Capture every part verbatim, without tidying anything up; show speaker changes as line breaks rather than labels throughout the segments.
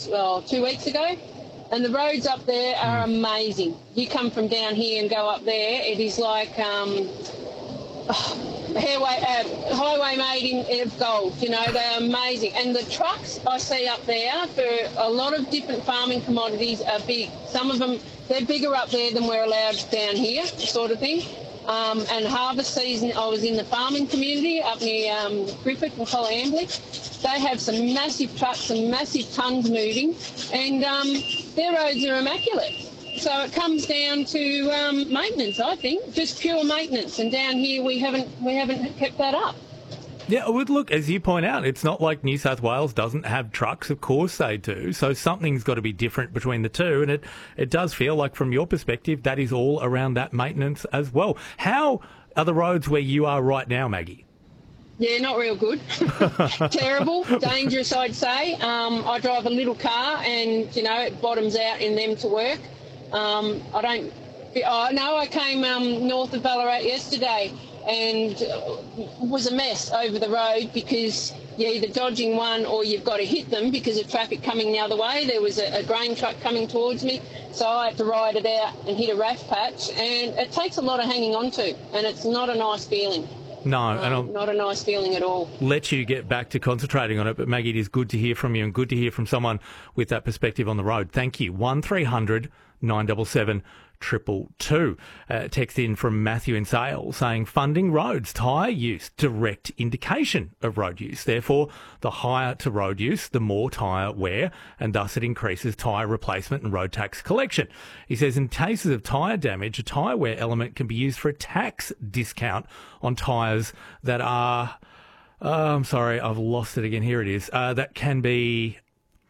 oh, two weeks ago, and the roads up there are amazing. You come from down here and go up there, it is like um, oh, highway, uh, highway made in, of gold, you know, they're amazing. And the trucks I see up there for a lot of different farming commodities are big. Some of them, they're bigger up there than we're allowed down here, sort of thing. Um, and harvest season, I was in the farming community up near um, Griffith and Coleambly. They have some massive trucks, some massive tonnes moving, and um, their roads are immaculate. So it comes down to um, maintenance, I think, just pure maintenance. And down here we haven't we haven't kept that up.
Yeah, well, look, as you point out, it's not like New South Wales doesn't have trucks. Of course they do. So something's got to be different between the two. And it, it does feel like, from your perspective, that is all around that maintenance as well. How are the roads where you are right now, Maggie?
Yeah, not real good. Terrible, dangerous, I'd say. Um, I drive a little car and, you know, it bottoms out in them to work. Um, I don't... Oh, no, I came um, north of Ballarat yesterday and it was a mess over the road because you're either dodging one or you've got to hit them because of traffic coming the other way. There was a, a grain truck coming towards me, so I had to ride it out and hit a R A F patch, and it takes a lot of hanging on to, and it's not a nice feeling.
No,
um,
and I'll
not a nice feeling at all.
Let you get back to concentrating on it, but Maggie, it is good to hear from you and good to hear from someone with that perspective on the road. Thank you. one three hundred nine seven seven triple two. Uh, text in from Matthew in Sale saying funding roads, tyre use, direct indication of road use. Therefore, the higher to road use, the more tyre wear, and thus it increases tyre replacement and road tax collection. He says in cases of tyre damage, a tyre wear element can be used for a tax discount on tyres that are, uh, I'm sorry, I've lost it again. Here it is. Uh, that can be...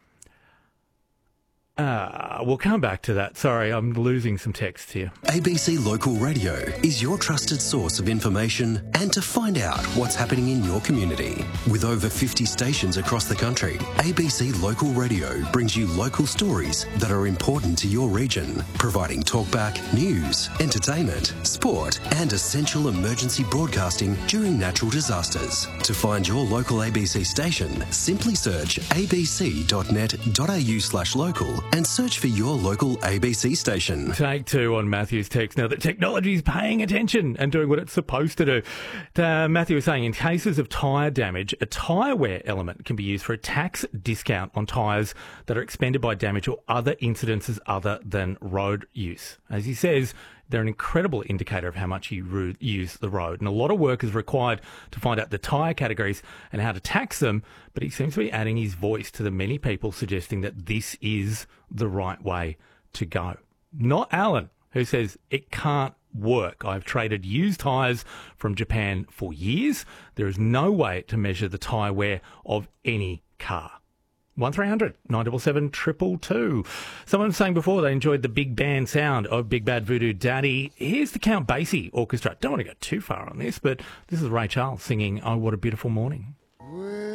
Uh, we'll come back to that. Sorry, I'm losing some text here.
A B C Local Radio is your trusted source of information and to find out what's happening in your community. With over fifty stations across the country, A B C Local Radio brings you local stories that are important to your region, providing talkback, news, entertainment, sport and essential emergency broadcasting during natural disasters. To find your local A B C station, simply search abc.net.au slash local and search for your local A B C station.
Take two on Matthew's text. Now that technology is paying attention and doing what it's supposed to do. Uh, Matthew was saying in cases of tyre damage, a tyre wear element can be used for a tax discount on tyres that are expended by damage or other incidences other than road use. As he says, they're an incredible indicator of how much you ru- use the road. And a lot of work is required to find out the tyre categories and how to tax them, but he seems to be adding his voice to the many people suggesting that this is the right way to go. Not Alan, who says it can't work. I've traded used tyres from Japan for years. There is no way to measure the tyre wear of any car. one three hundred nine seven seven triple two. Someone was saying before they enjoyed the big band sound of Big Bad Voodoo Daddy. Here's the Count Basie Orchestra. Don't want to go too far on this, but this is Ray Charles singing Oh What a Beautiful Morning.